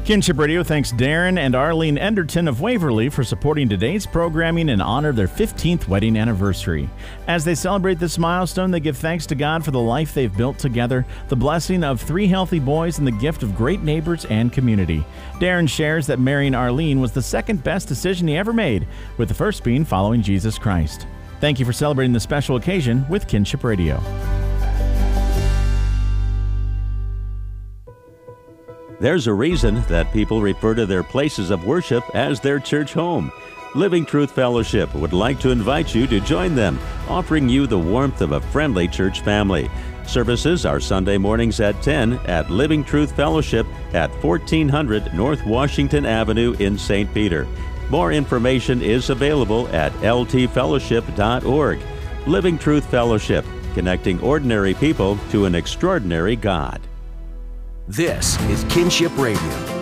Kinship Radio thanks Darren and Arlene Enderton of Waverly for supporting today's programming in honor of their 15th wedding anniversary. As they celebrate this milestone, they give thanks to God for the life they've built together, the blessing of 3 healthy boys, and the gift of great neighbors and community. Darren shares that marrying Arlene was the second best decision he ever made, with the first being following Jesus Christ. Thank you for celebrating this special occasion with Kinship Radio. There's a reason that people refer to their places of worship as their church home. Living Truth Fellowship would like to invite you to join them, offering you the warmth of a friendly church family. Services are Sunday mornings at 10 at Living Truth Fellowship at 1400 North Washington Avenue in St. Peter. More information is available at ltfellowship.org. Living Truth Fellowship, connecting ordinary people to an extraordinary God. This is Kinship Radio.